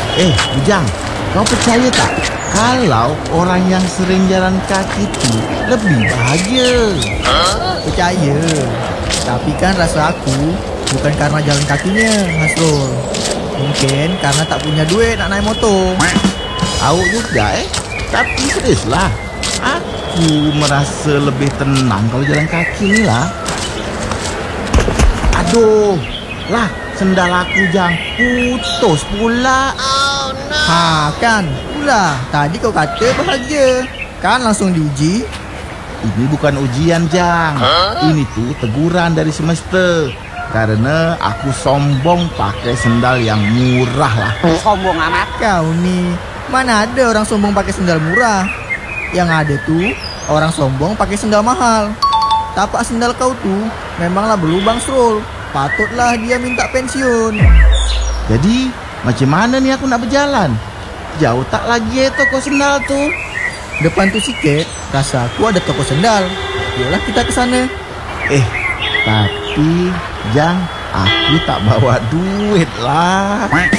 Bujang, kau percaya tak? Kalau orang yang sering jalan kaki itu lebih bahagia. Percaya. Tapi kan rasa aku bukan karena jalan kakinya, Hasrul. Mungkin karena tak punya duit nak naik motor. Tahu juga Tapi seriuslah, aku merasa lebih tenang kalau jalan kaki ni lah. Aduh, lah sendal aku Jang putus pula. Ha kan, pula tadi kau kata bahagia. Kan langsung diuji. Ini bukan ujian Jang, ini tuh teguran dari semesta. Karena aku sombong pakai sendal yang murah lah. Sombong amat. Kau ni, mana ada orang sombong pakai sendal murah. Yang ada tuh orang sombong pakai sendal mahal. Tapak sendal kau tuh memanglah berlubang, Srul. Patutlah dia minta pensiun. Jadi macam mana ni aku nak berjalan? Jauh tak lagi toko sendal tu. Depan tu sikit, rasa aku ada toko sendal. Yolah kita ke sana. Tapi Jang, aku tak bawa duit lah.